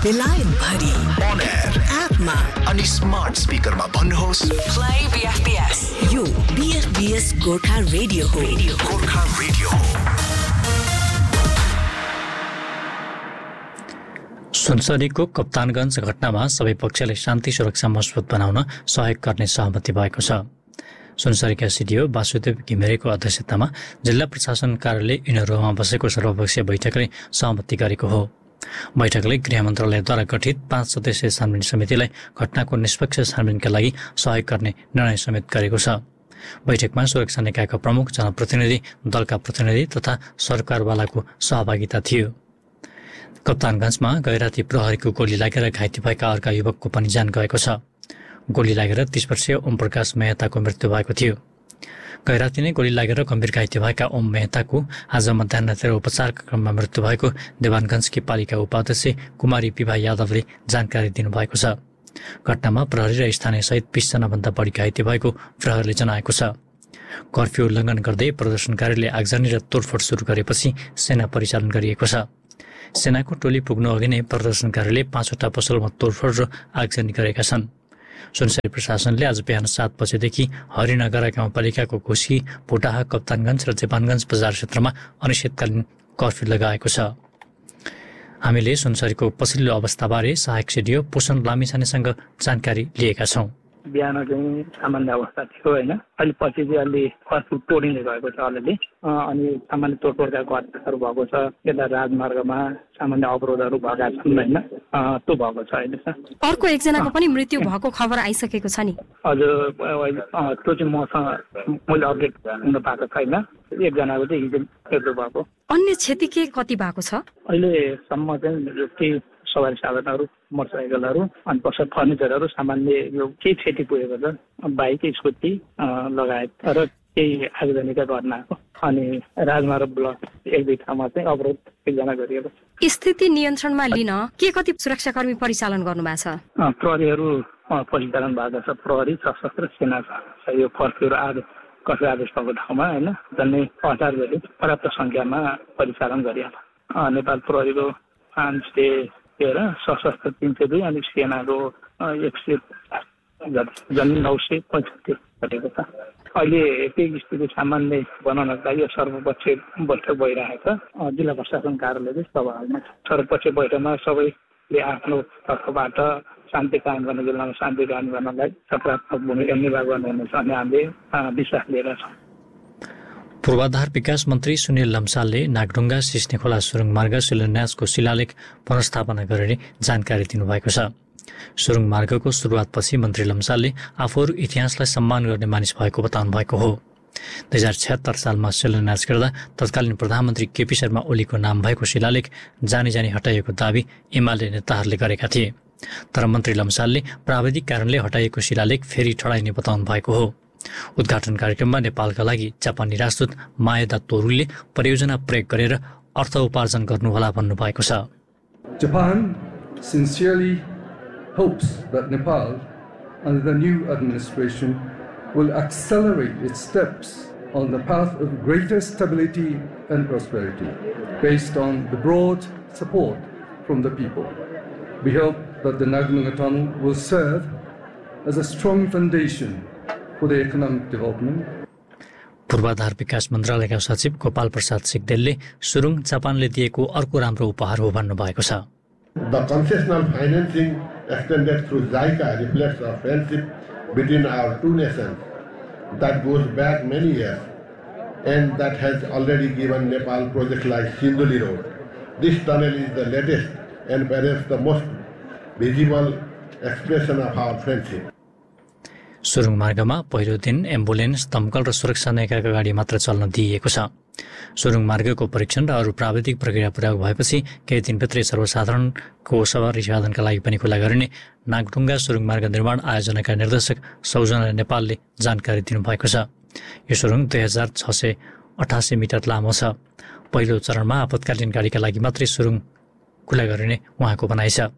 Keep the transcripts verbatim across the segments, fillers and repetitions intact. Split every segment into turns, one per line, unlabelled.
बेलायत भरि
on air
एपमा
अनि स्मार्ट स्पिकरमा भन्नुहोस्
प्ले बीएफबीएस। यो बीएफबीएस गोर्खा रेडियो हो।
गोर्खा रेडियो हो।
सुनसरीको कप्तानगञ्ज घटनामा सबै पक्षले शान्ति सुरक्षा मजबुत बनाउन सहयोग गर्ने सहमति भएको छ। सुनसरीका सिडिओ वासुदेव घिमिरेको अध्यक्षतामा जिल्ला प्रशासन कार्यालय इनरोमा बसेको सर्वपक्षीय बैठकले सहमति गरेको हो। बैठकले गृह मन्त्रालयद्वारा गठित पाँच सदस्यीय छानबिन समितिलाई घटनाको निष्पक्ष छानबिनका लागि सहयोग गर्ने निर्णय समेत गरेको छ। बैठकमा सुरक्षा निकायका प्रमुख, जनप्रतिनिधि, दलका प्रतिनिधि तथा सरकारवालाको सहभागिता थियो। कप्तानगञ्जमा गैराती प्रहरीको गोली लागेर घाइते भएका अर्का युवकको पनि ज्यान गएको छ। गोली लागेर तीस वर्षीय ओम प्रकाश मेहताको मृत्यु भएको थियो। गैराती नै गोली लागेर गम्भीर घाइते भएका ओम मेहताको आज मध्याहतिर उपचारका क्रममा मृत्यु भएको देवानगञ्जकी पालिका उपाध्यक्ष कुमारी विभा यादवले जानकारी दिनुभएको छ। घटनामा प्रहरी र स्थानीय सहित बीसजना भन्दा बढी घाइते भएको प्रहरीले जनाएको छ। कर्फ्यू उल्लङ्घन गर्दै प्रदर्शनकारीले आगजनी र तोडफोड सुरु गरेपछि सेना परिचालन गरिएको छ। सेनाको टोली पुग्नु अघि नै प्रदर्शनकारीले पाँचवटा पसलमा तोडफोड र आगजनी गरेका छन्। सुनसरी प्रशासनले आज बिहान सात बजेदेखि हरिनगर गाउँपालिकाको घोसी, भुटाहा, कप्तानगञ्ज र देवानगञ्ज बजार क्षेत्रमा अनिश्चितकालीन कर्फ्यू लगाएको छ। हामीले सुनसरीको पछिल्लो अवस्थाबारे सहायक सिडिओ पोषण लामिछानेसँग जानकारी लिएका छौँ।
बिहान चाहिँ सामान्य अवस्था थियो होइन, अहिले पछि चाहिँ अलि कर्फ्यू तोडिँदै गएको छ अलिअलि, अनि सामान्य तोडफोडका घटनाहरू भएको छ। यता राजमार्गमा सामान्य अवरोधहरू भएका छन् होइन, त्यो भएको छ अहिले।
अर्को एकजनाको पनि मृत्यु भएको खबर आइसकेको छ नि? हजुर,
त्यो चाहिँ मसँग मैले अपडेट हुन पाएको छैन। एकजनाको चाहिँ हिजो मृत्यु भएको।
अन्य क्षति के कति भएको छ
अहिलेसम्म चाहिँ? सवारी साधनहरू, मोटरसाइकलहरू अनि पसल फर्निचरहरू सामान्य यो केही क्षति पुगेको छ, बाइक, स्कुटी लगायत र केही आगजनीका घटनाको। अनि राजमार्ग ब्लक एक दुई ठाउँमा चाहिँ अवरोध एकजना गरिएको छ।
स्थिति नियन्त्रणमा लिन के कति सुरक्षाकर्मी परिचालन गर्नु भएको छ?
प्रहरीहरू परिचालन भएको छ। प्रहरी, सशस्त्र सेना छ। यो कर्फ्यू र आज कर्फ्यू आदेश भएको ठाउँमा होइन झन्डै हजार गरी पर्याप्त सङ्ख्यामा परिचालन गरिएको। नेपाल प्रहरीको पाँच सय तेह्र, सशस्त्र तीन सय दुई अनि सेनाको एक सय झन् नौ सय पैँसठी गरेको छ। अहिले केही स्थिति सामान्य बनाउनको लागि यो सर्वपक्षीय बैठक भइरहेको छ। जिल्ला प्रशासन कार्यालयले सभामा सर्वपक्षीय बैठकमा सबैले आफ्नो तर्फबाट शान्ति कायम गर्ने, जिल्लामा शान्ति कायम गर्नलाई सकारात्मक भूमिका निर्वाह गर्नुहुनेछ अनि हामीले विश्वास लिएका छौँ।
पूर्वाधार विकास मन्त्री सुनिल लम्सालले नागढुङ्गा सिस्ने खोला सुरुङ मार्ग शिलान्यासको शिलालेख पुनर्स्थापना गरिने जानकारी दिनुभएको छ। सुरुङ मार्गको सुरुवातपछि मन्त्री लम्सालले आफूहरू इतिहासलाई सम्मान गर्ने मानिस भएको बताउनु भएको हो। दुई हजार छत्तर सालमा शिलान्यास गर्दा तत्कालीन प्रधानमन्त्री केपी शर्मा ओलीको नाम भएको शिलालेख जानी जानी हटाइएको दावी एमाले नेताहरूले गरेका थिए। तर मन्त्री लम्सालले प्राविधिक कारणले हटाइएको शिलालेख फेरि ठडाइने बताउनु भएको हो। उद्घाटन कार्यक्रममा नेपालका लागि जापानी राजदूत माएदा तोरुले परियोजना प्रयोग गरेर अर्थ उपार्जन गर्नुहोला भन्नुभएको छ।
Japan sincerely hopes that Nepal under the new administration will accelerate its steps on the path of greater stability and prosperity based on the broad support from the people. We hope that the Nagdunga Tunnel will serve as a strong foundation for the economic development.
पूर्वाधार विकास मन्त्रालयका सचिव गोपाल प्रसाद सिग्देलले सुरुङ जापानले दिएको अर्को राम्रो उपहार हो भन्नुभएको छ।
The concessional financing extended through JICA reflects our friendship between our two nations that goes back many years and that has already given Nepal projects like Sinduli Road. This tunnel is the latest and perhaps the most visible expression of our friendship.
सुरुङ मार्गमा पहिलो दिन ambulance, दमकल र सुरक्षा निकायका गाडी मात्र चल्न दिइएको छ। सुरुङ मार्गको परीक्षण र अरू प्राविधिक प्रक्रिया पुरा भएपछि केही दिनभित्रै सर्वसाधारणको सवारी साधनका लागि पनि खुला गरिने नागढुङ्गा सुरुङ मार्ग निर्माण आयोजनाका निर्देशक सौजना नेपालले जानकारी दिनुभएको छ। यो सुरुङ दुई हजार छ सय अठासी मिटर लामो छ। पहिलो चरणमा आपतकालीन गाडीका लागि मात्रै सुरुङ खुला गरिने उहाँको भनाइ छ।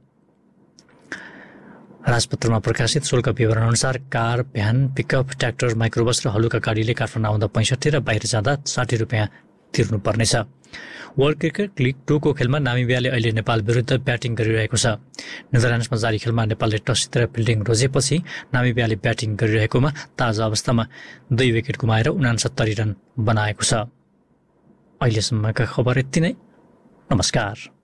राजपत्रमा प्रकाशित शुल्क विवरण अनुसार car, van, pickup, tractor, microbus र हलुका गाडीले काठमाडौँ आउँदा पैँसठी र बाहिर जाँदा साठी रुपियाँ तिर्नुपर्नेछ। वर्ल्ड क्रिकेट लिग टूको खेलमा नामिबियाले अहिले नेपाल विरुद्ध ब्याटिङ गरिरहेको छ। नेदरल्यान्ड्समा जारी खेलमा नेपालले टस जितेर फिल्डिङ रोजेपछि नामिबियाले ब्याटिङ गरिरहेकोमा ताजा अवस्थामा दुई विकेट गुमाएर उनासत्तरी रन बनाएको छ। अहिलेसम्मका खबर यति नै। नमस्कार।